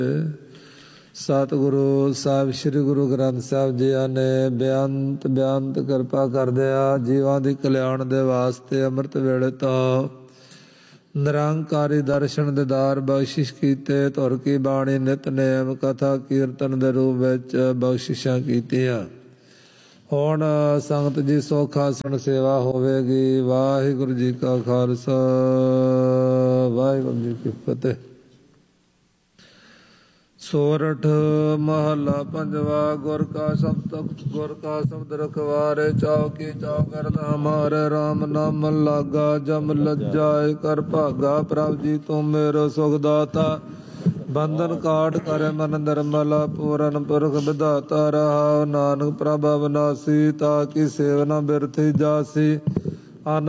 ਸਤਿਗੁਰੂ ਸਾਹਿਬ ਸ੍ਰੀ ਗੁਰੂ ਗ੍ਰੰਥ ਸਾਹਿਬ ਜੀ ਨੇ ਬੇਅੰਤ ਕਿਰਪਾ ਕਰਦਿਆ ਜੀਵਾਂ ਦੀ ਕਲਿਆਣ ਦੇ ਵਾਸਤੇ ਅੰਮ੍ਰਿਤ ਵੇਲੇ ਤੋਂ ਨਿਰੰਕਾਰੀ ਦਰਸ਼ਨ ਦੀਦਾਰ ਬਖਸ਼ਿਸ਼ ਕੀਤੇ। ਧੁਰ ਕੀ ਬਾਣੀ ਨਿਤਨੇਮ ਕਥਾ ਕੀਰਤਨ ਦੇ ਰੂਪ ਵਿੱਚ ਬਖਸ਼ਿਸ਼ਾਂ ਕੀਤੀਆਂ। ਹੁਣ ਸੰਗਤ ਜੀ ਸੁੱਖ ਆਸਣ ਸੇਵਾ ਹੋਵੇਗੀ। ਵਾਹਿਗੁਰੂ ਜੀ ਕਾ ਖਾਲਸਾ ਵਾਹਿਗੁਰੂ ਜੀ ਕੀ ਫਤਿਹ। ਸੋਰਠ ਮਹੱਲਾ ਪੰਜਵਾ। ਗੁਰ ਕਾ ਸ਼ਬਦ ਰਖਵਾਰੇ ਚੌਕੀ ਚੌਕਰਤ ਹਮਾਰੇ। ਰਾਮ ਨਾਮ ਲਾਗਾ ਜਮ ਲੱਜਾਏ ਕਰ ਭਾਗਾ। ਪ੍ਰਭ ਜੀ ਤੂੰ ਮੇਰਾ ਸੁਖ ਦਾਤਾ ਬੰਧਨ ਕਾਟ ਕਰੇ ਮਨ ਨਿਰਮਲਾ। ਪੂਰਨ ਪੁਰਖ ਵਿਧਾਤਾ ਰਹਾਉ ਨਾਨਕ ਪ੍ਰਭ ਅਵਿਨਾਸੀ। ਤਾ ਕੀ ਸੇਵਨਾ ਬਿਰਥੀ ਜਾਸੀ।